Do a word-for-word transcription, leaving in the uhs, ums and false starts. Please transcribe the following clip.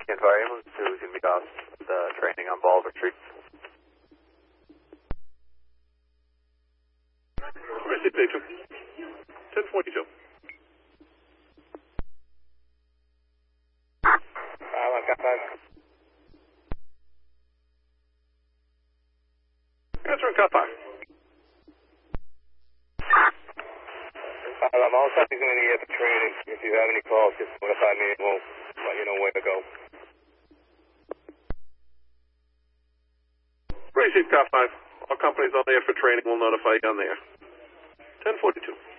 Ken Fire Ambulance two is going to be off the training on Bolivar Street. Receive patron. ten forty-two. Uh, one cut five. Answering cut five. Uh, I'm all set to go in the air for training. If you have any calls, just notify me and we'll let you know where to go. Receive cut five. All companies on the air for training will notify you on the air. ten forty-two.